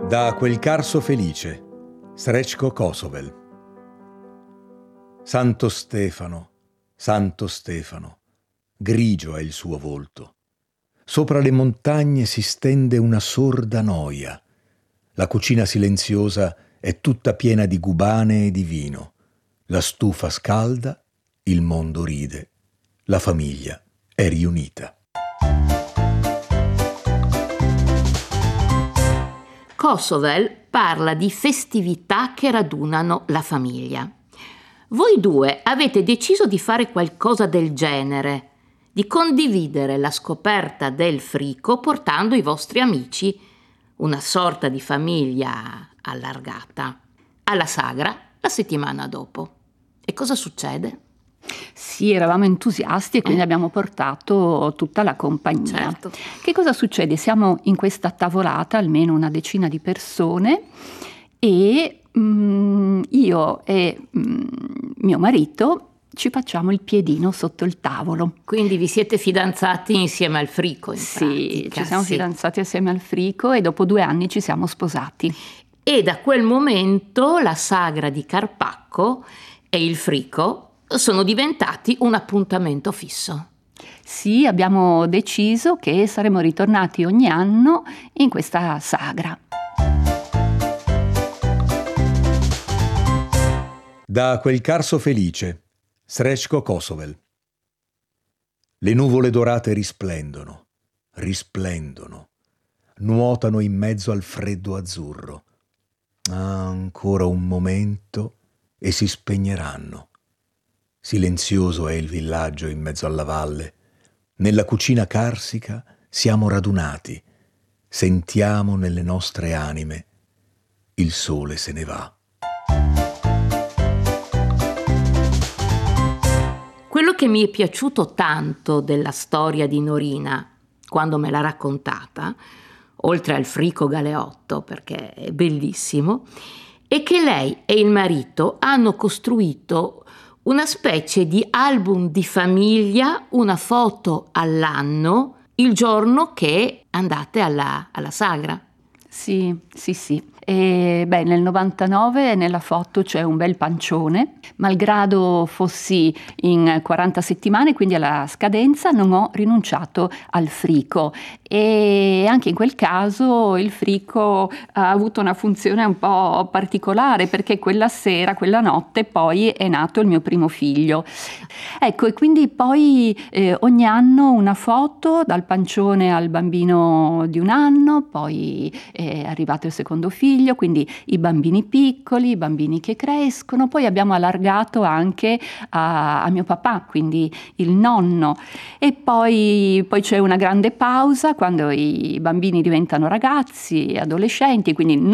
Da quel carso felice, Srećko Kosovel. Santo Stefano, grigio è il suo volto. Sopra le montagne si stende una sorda noia. La cucina silenziosa è tutta piena di gubane e di vino. La stufa scalda, il mondo ride, la famiglia è riunita. Kosovel parla di festività che radunano la famiglia. Voi due avete deciso di fare qualcosa del genere, di condividere la scoperta del frico portando i vostri amici, una sorta di famiglia allargata, alla sagra la settimana dopo. E cosa succede? Sì, eravamo entusiasti e quindi abbiamo portato tutta la compagnia. Certo. Che cosa succede? Siamo in questa tavolata, almeno una decina di persone, e io e mio marito ci facciamo il piedino sotto il tavolo. Quindi vi siete fidanzati insieme al frico, in Sì, pratica, ci siamo fidanzati assieme al frico e dopo 2 anni ci siamo sposati. E da quel momento la sagra di Carpacco e il frico sono diventati un appuntamento fisso. Sì, abbiamo deciso che saremmo ritornati ogni anno in questa sagra. Da quel carso felice, Srećko Kosovel. Le nuvole dorate risplendono, nuotano in mezzo al freddo azzurro. Ancora un momento e si spegneranno. Silenzioso è il villaggio in mezzo alla valle. Nella cucina carsica siamo radunati. Sentiamo nelle nostre anime il sole se ne va. Quello che mi è piaciuto tanto della storia di Norina, quando me l'ha raccontata, oltre al frico galeotto, perché è bellissimo, è che lei e il marito hanno costruito una specie di album di famiglia, una foto all'anno, il giorno che andate alla sagra. Sì. E nel 99 nella foto c'è un bel pancione. Malgrado fossi in 40 settimane, quindi alla scadenza, non ho rinunciato al frico. E anche in quel caso il frico ha avuto una funzione un po' particolare, perché quella sera, quella notte, poi è nato il mio primo figlio. Ecco, e quindi poi ogni anno una foto dal pancione al bambino di 1 anno, poi è arrivato il secondo figlio, quindi i bambini piccoli, i bambini che crescono, poi abbiamo allargato anche a mio papà, quindi il nonno, e poi c'è una grande pausa quando i bambini diventano ragazzi, adolescenti, quindi